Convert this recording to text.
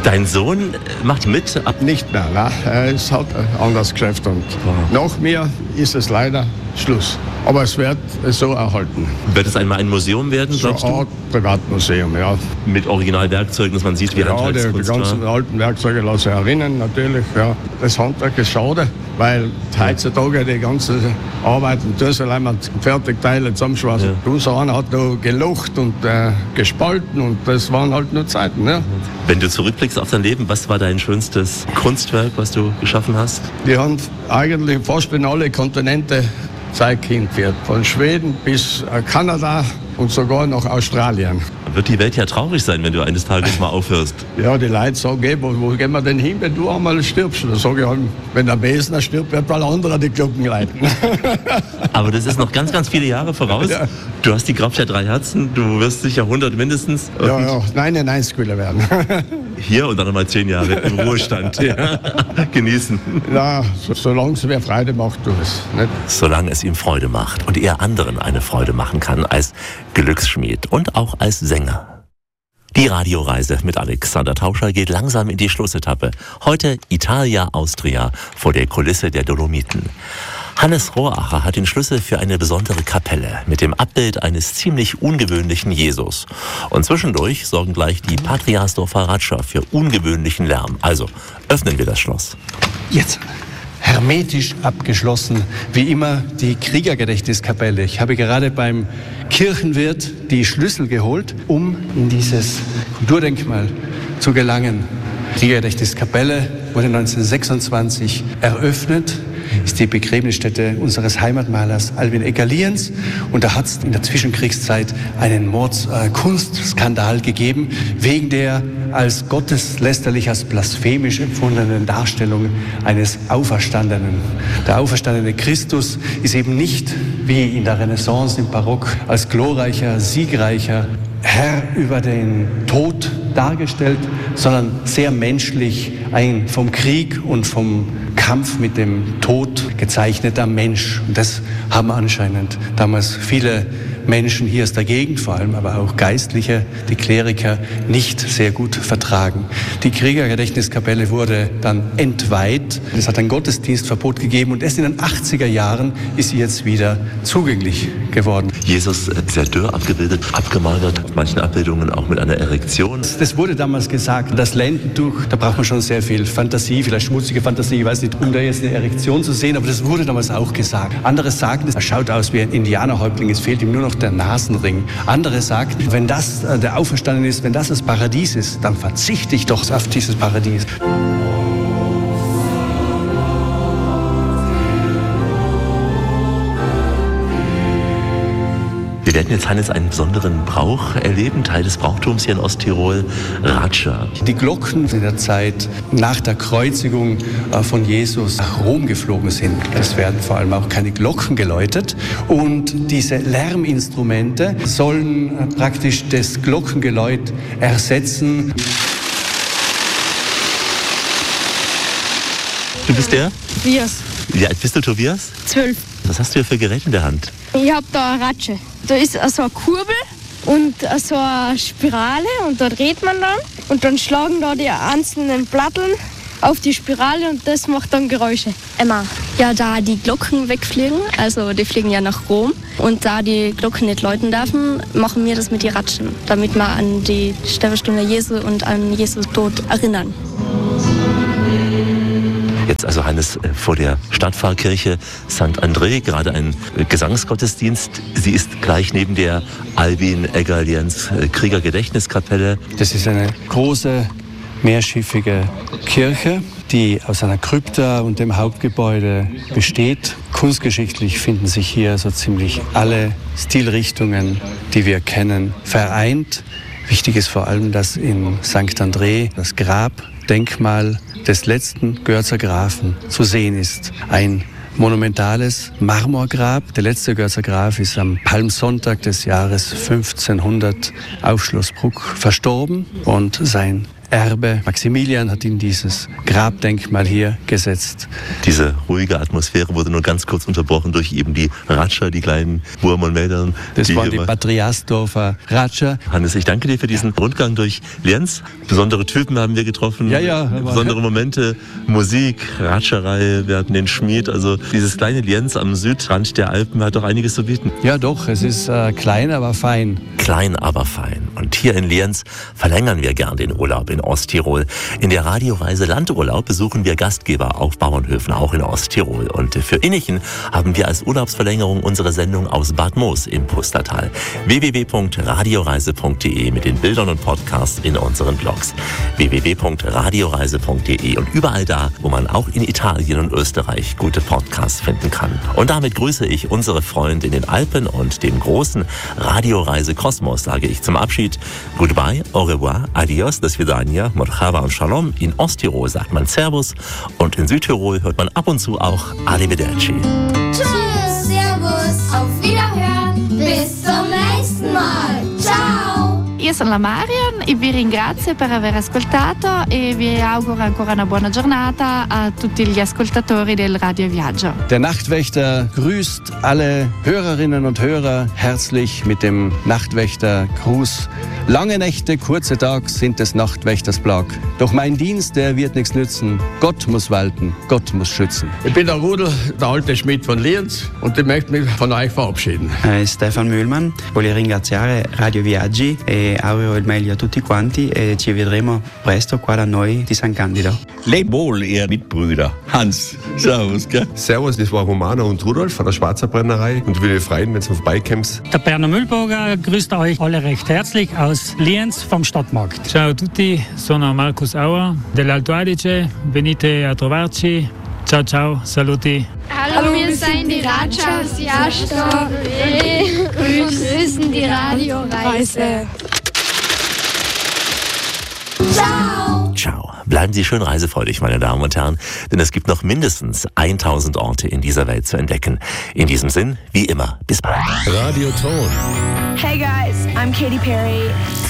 Dein Sohn macht mit? Nicht mehr, nein. Es hat ein anderes Geschäft und nach mir ist es leider Schluss. Aber es wird so erhalten. Wird es einmal ein Museum werden, glaubst du? So eine Art Privatmuseum, ja. Mit Originalwerkzeugen, dass man sieht, wie Handwerkskunst die ganzen alten Werkzeuge lassen erinnern, natürlich. Ja. Das Handwerk ist schade, weil heutzutage die ganzen Arbeiten, da soll man Fertigteile zusammenschweißen. Ja. Unser einer hat da gelocht und gespalten und das waren halt nur Zeiten. Ja. Wenn du zurückblickst auf dein Leben, was war dein schönstes Kunstwerk, was du geschaffen hast? Die haben eigentlich fast in alle Kontinente Zeit hingeführt. Von Schweden bis Kanada und sogar nach Australien. Wird die Welt ja traurig sein, wenn du eines Tages mal aufhörst. Ja, die Leute sagen, wo gehen wir denn hin, wenn du einmal stirbst? Da sage ich, wenn der Besner stirbt, wird mal anderer die Glocken leiten. Aber das ist noch ganz, ganz viele Jahre voraus. Ja. Du hast die Kraft der 3 Herzen, du wirst sicher 100 mindestens. Ja, 99 will werden. Hier und dann nochmal 10 Jahre im Ruhestand. Ja. Genießen. Ja, solange es mir Freude macht, tu es. Nicht? Solange es ihm Freude macht und er anderen eine Freude machen kann als Glücksschmied und auch als Sänger. Die Radioreise mit Alexander Tauscher geht langsam in die Schlussetappe. Heute Italia-Austria vor der Kulisse der Dolomiten. Hannes Rohracher hat den Schlüssel für eine besondere Kapelle mit dem Abbild eines ziemlich ungewöhnlichen Jesus. Und zwischendurch sorgen gleich die Patriasdorfer Ratscher für ungewöhnlichen Lärm. Also öffnen wir das Schloss. Jetzt hermetisch abgeschlossen, wie immer die Kriegergedächtniskapelle. Ich habe gerade beim Kirchenwirt die Schlüssel geholt, um in dieses Kulturdenkmal zu gelangen. Die Kriegergedächtniskapelle wurde 1926 eröffnet. Ist die Begräbnisstätte unseres Heimatmalers Albin Egger-Lienz. Und da hat es in der Zwischenkriegszeit einen Kunstskandal gegeben, wegen der als gotteslästerlich, als blasphemisch empfundenen Darstellung eines Auferstandenen. Der auferstandene Christus ist eben nicht, wie in der Renaissance, im Barock, als glorreicher, siegreicher Herr über den Tod dargestellt, sondern sehr menschlich, ein vom Krieg und vom Kampf mit dem Tod gezeichneter Mensch. Und das haben anscheinend damals viele Menschen hier aus der Gegend, vor allem aber auch Geistliche, die Kleriker, nicht sehr gut vertragen. Die Kriegergedächtniskapelle wurde dann entweiht. Es hat ein Gottesdienstverbot gegeben und erst in den 80er Jahren ist sie jetzt wieder zugänglich geworden. Jesus sehr dürr abgebildet, abgemagert, auf manchen Abbildungen auch mit einer Erektion. Das wurde damals gesagt, das Lendentuch, da braucht man schon sehr viel Fantasie, vielleicht schmutzige Fantasie, ich weiß nicht, um da jetzt eine Erektion zu sehen, aber das wurde damals auch gesagt. Andere sagten, er schaut aus wie ein Indianerhäuptling, es fehlt ihm nur noch der Nasenring. Andere sagten, wenn das der Auferstandene ist, wenn das Paradies ist, dann verzichte ich doch auf dieses Paradies. Wir werden jetzt, Hannes, einen besonderen Brauch erleben, Teil des Brauchtums hier in Osttirol, Ratscher. Die Glocken in der Zeit nach der Kreuzigung von Jesus nach Rom geflogen sind. Es werden vor allem auch keine Glocken geläutet. Und diese Lärminstrumente sollen praktisch das Glockengeläut ersetzen. Du bist der? Tobias. Wie alt bist du, Tobias? 12. Was hast du hier für Gerät in der Hand? Ich habe da eine Ratsche. Da ist so eine Kurbel und so eine Spirale und da dreht man dann. Und dann schlagen da die einzelnen Platteln auf die Spirale und das macht dann Geräusche. Emma, ja, da die Glocken wegfliegen, also die fliegen ja nach Rom. Und da die Glocken nicht läuten dürfen, machen wir das mit den Ratschen, damit wir an die Sterbestunde Jesu und an Jesus Tod erinnern. Jetzt also, Hannes, vor der Stadtpfarrkirche St. André, gerade ein Gesangsgottesdienst. Sie ist gleich neben der Albin Egger-Lienz Kriegergedächtniskapelle. Das ist eine große, mehrschiffige Kirche, die aus einer Krypta und dem Hauptgebäude besteht. Kunstgeschichtlich finden sich hier so ziemlich alle Stilrichtungen, die wir kennen, vereint. Wichtig ist vor allem, dass in St. André das Grabdenkmal des letzten Görzer Grafen zu sehen ist. Ein monumentales Marmorgrab. Der letzte Görzer Graf ist am Palmsonntag des Jahres 1500 auf Schloss Bruck verstorben und sein Erbe. Maximilian hat in dieses Grabdenkmal hier gesetzt. Diese ruhige Atmosphäre wurde nur ganz kurz unterbrochen durch eben die Ratscher, die kleinen Burm und Mädern. Das waren die Patriasdorfer Ratscher. Hannes, ich danke dir für diesen Rundgang durch Lienz. Besondere Typen haben wir getroffen, besondere Momente, Musik, Ratscherei, wir hatten den Schmied. Also dieses kleine Lienz am Südrand der Alpen hat doch einiges zu bieten. Ja doch, es ist klein, aber fein. Klein, aber fein. Und hier in Lienz verlängern wir gern den Urlaub in Osttirol. In der Radioreise Landurlaub besuchen wir Gastgeber auf Bauernhöfen, auch in Osttirol. Und für Innichen haben wir als Urlaubsverlängerung unsere Sendung aus Bad Moos im Pustertal. www.radioreise.de mit den Bildern und Podcasts in unseren Blogs. www.radioreise.de und überall da, wo man auch in Italien und Österreich gute Podcasts finden kann. Und damit grüße ich unsere Freunde in den Alpen und dem großen Radioreise Kosmos, sage ich zum Abschied. Goodbye, au revoir, adios, do svidania, morhaba und shalom. In Osttirol sagt man Servus und in Südtirol hört man ab und zu auch Arrivederci. Tschüss, Servus, auf Wiederhören, bis zum nächsten Mal. Ciao! Io sono la Marion e vi ringrazio per aver ascoltato e vi auguro ancora una buona giornata a tutti gli ascoltatori del Radio Viaggio. Der Nachtwächter grüßt alle Hörerinnen und Hörer herzlich mit dem Nachtwächtergruß. Lange Nächte, kurze Tage sind des Nachtwächters Plag. Doch mein Dienst, der wird nichts nützen. Gott muss walten, Gott muss schützen. Ich bin der Rudel, der alte Schmied von Lienz, und ich möchte mich von euch verabschieden. Stefan Mühlmann, voglio ringraziare Radio Viaggi e auguro il meglio a tutti quanti e ci vedremo presto qua da noi di San Candido. Leb wohl, ihr Mitbrüder. Hans, servus, gell? Servus, das war Romana und Rudolf von der Schwarzer Brennerei und ich würde mich freuen, wenn du vorbeikommst. Der Berner Mühlburger grüßt euch alle recht herzlich aus Lienz vom Stadtmarkt. Ciao a tutti, sono Markus Auer dell'Alto Adige, venite a trovarci. Ciao, ciao, saluti. Hallo, wir sind die Ratschers, Jastock, wir grüßen die Radioreise. Ciao! Ciao. Bleiben Sie schön reisefreudig, meine Damen und Herren, denn es gibt noch mindestens 1000 Orte in dieser Welt zu entdecken. In diesem Sinn, wie immer, bis bald. Radioton. Hey guys, I'm Katy Perry.